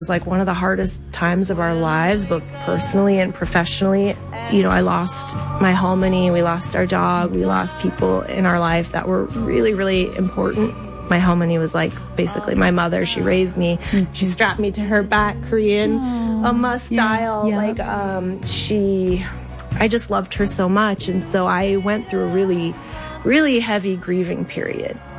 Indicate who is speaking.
Speaker 1: was like one of the hardest times of our lives, both personally and professionally. You know, I lost my Halmoni, we lost our dog, we lost people in our life that were really, really important. My Halmoni was like basically my mother. She raised me. She strapped me to her back, Korean, style. I just loved her so much. And so I went through a really, really heavy grieving period.